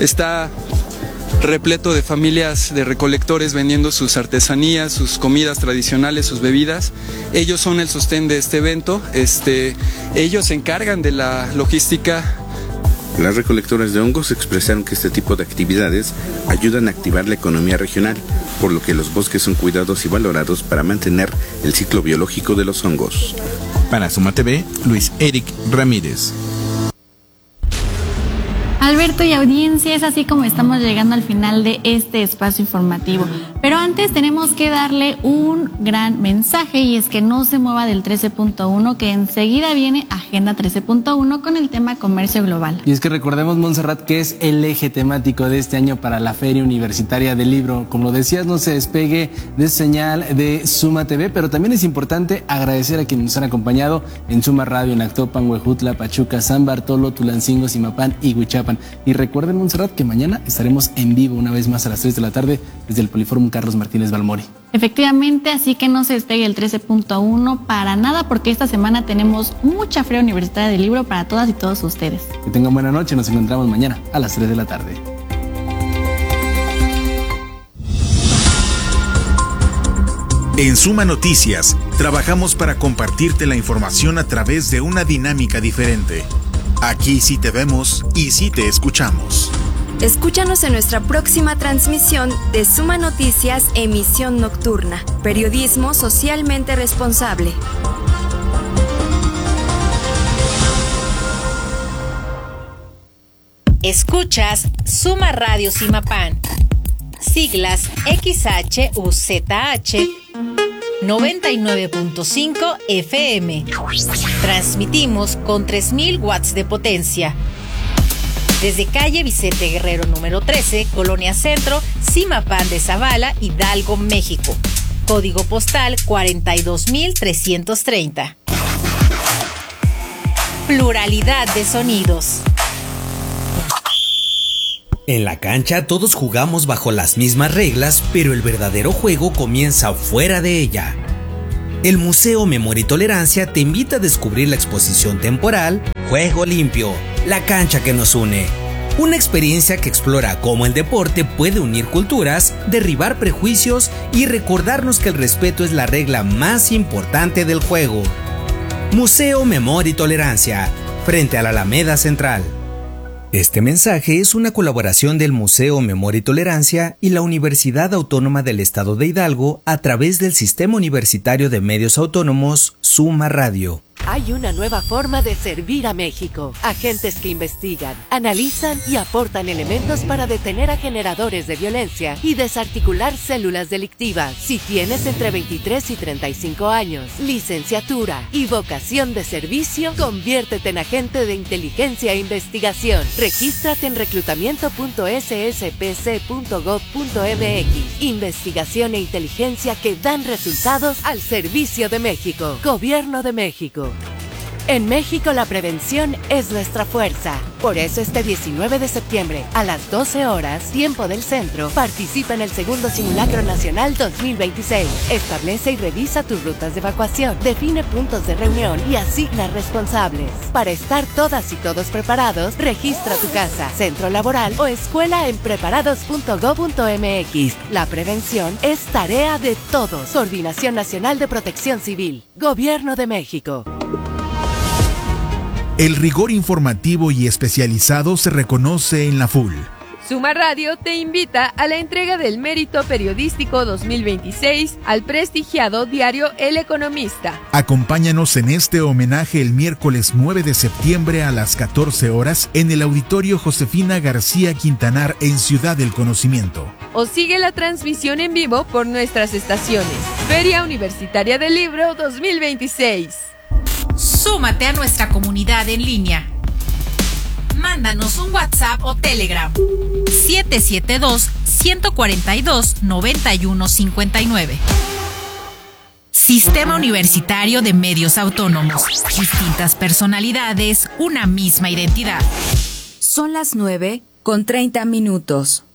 está repleto de familias de recolectores vendiendo sus artesanías, sus comidas tradicionales, sus bebidas. Ellos son el sostén de este evento. Ellos se encargan de la logística. Las recolectoras de hongos expresaron que este tipo de actividades ayudan a activar la economía regional, por lo que los bosques son cuidados y valorados para mantener el ciclo biológico de los hongos. Para Suma TV, Luis Eric Ramírez. Alberto y audiencia, es así como estamos llegando al final de este espacio informativo. Pero antes tenemos que darle un gran mensaje, y es que no se mueva del 13.1, que enseguida viene Agenda 13.1 con el tema comercio global. Y es que recordemos, Montserrat, que es el eje temático de este año para la Feria Universitaria del Libro. Como lo decías, no se despegue de señal de Suma TV, pero también es importante agradecer a quienes nos han acompañado en Suma Radio, en Actopan, Huejutla, Pachuca, San Bartolo, Tulancingo, Zimapán y Huichapan. Y recuerden, Montserrat, que mañana estaremos en vivo una vez más a las 3 de la tarde desde el Poliforum Carlos Martínez Balmori. Efectivamente, así que no se despegue el 13.1 para nada, porque esta semana tenemos mucha Feria Universitaria del Libro para todas y todos ustedes. Que tengan buena noche, nos encontramos mañana a las 3 de la tarde. En Suma Noticias, trabajamos para compartirte la información a través de una dinámica diferente. Aquí sí te vemos y sí te escuchamos. Escúchanos en nuestra próxima transmisión de Suma Noticias, emisión nocturna. Periodismo socialmente responsable. Escuchas Suma Radio Zimapán. Siglas XHUZH 99.5 FM. Transmitimos con 3000 watts de potencia. Desde calle Vicente Guerrero número 13, Colonia Centro, Zimapán de Zavala, Hidalgo, México. Código postal 42330. Pluralidad de sonidos. En la cancha todos jugamos bajo las mismas reglas, pero el verdadero juego comienza fuera de ella. El Museo Memoria y Tolerancia te invita a descubrir la exposición temporal Juego Limpio, la cancha que nos une. Una experiencia que explora cómo el deporte puede unir culturas, derribar prejuicios y recordarnos que el respeto es la regla más importante del juego. Museo Memoria y Tolerancia, frente a la Alameda Central. Este mensaje es una colaboración del Museo Memoria y Tolerancia y la Universidad Autónoma del Estado de Hidalgo a través del Sistema Universitario de Medios Autónomos, Suma Radio. Hay una nueva forma de servir a México. Agentes que investigan, analizan y aportan elementos para detener a generadores de violencia y desarticular células delictivas. Si tienes entre 23 y 35 años, licenciatura y vocación de servicio, conviértete en agente de inteligencia e investigación. Regístrate en reclutamiento.sspc.gov.mx. Investigación e inteligencia que dan resultados al servicio de México. Gobierno de México. En México la prevención es nuestra fuerza. Por eso este 19 de septiembre, a las 12 horas, tiempo del centro, participa en el segundo Simulacro Nacional 2026. Establece y revisa tus rutas de evacuación, define puntos de reunión y asigna responsables. Para estar todas y todos preparados, registra tu casa, centro laboral o escuela en preparados.gov.mx. La prevención es tarea de todos. Coordinación Nacional de Protección Civil. Gobierno de México. El rigor informativo y especializado se reconoce en la FUL. Suma Radio te invita a la entrega del Mérito Periodístico 2026 al prestigiado diario El Economista. Acompáñanos en este homenaje el miércoles 9 de septiembre a las 14 horas en el Auditorio Josefina García Quintanar en Ciudad del Conocimiento. O sigue la transmisión en vivo por nuestras estaciones. Feria Universitaria del Libro 2026. Súmate a nuestra comunidad en línea. Mándanos un WhatsApp o Telegram 772-142-9159. Sistema Universitario de Medios Autónomos. Distintas personalidades, una misma identidad. Son las 9:30.